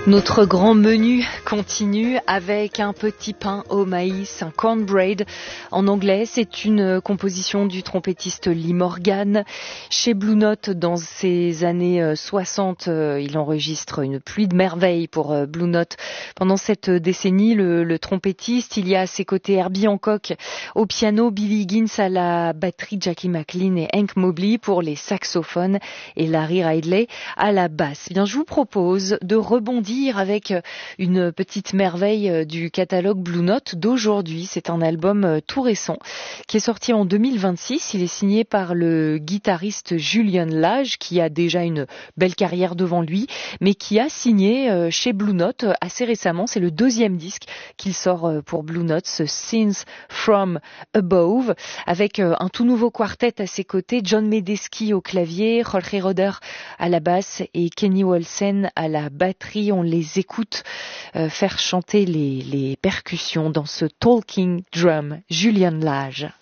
Notre grand menu continue avec un petit pain au maïs, un cornbread en anglais. C'est une composition du trompettiste Lee Morgan. Chez Blue Note, dans ces années 60, il enregistre une pluie de merveilles pour Blue Note. Pendant cette décennie, le trompettiste, il y a à ses côtés Herbie Hancock au piano, Billy Higgins à la batterie, Jackie McLean et Hank Mobley pour les saxophones et Larry Ridley à la basse. Bien, je vous propose de rebondir avec une petite merveille du catalogue Blue Note d'aujourd'hui. C'est un album tout récent qui est sorti en 2026. Il est signé par le guitariste Julian Lage qui a déjà une belle carrière devant lui, mais qui a signé chez Blue Note assez récemment. C'est le deuxième disque qu'il sort pour Blue Note, ce Scenes from Above, avec un tout nouveau quartet à ses côtés, John Medeski au clavier, Jorge Roder à la basse et Kenny Wolsen à la batterie. On les écoute faire chanter les percussions dans ce Talking Drum, Julian Lage.